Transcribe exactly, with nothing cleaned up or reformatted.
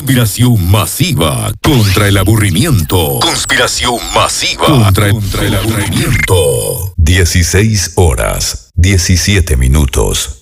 Conspiración masiva contra el aburrimiento. Conspiración masiva contra, contra el aburrimiento. dieciséis horas, diecisiete minutos.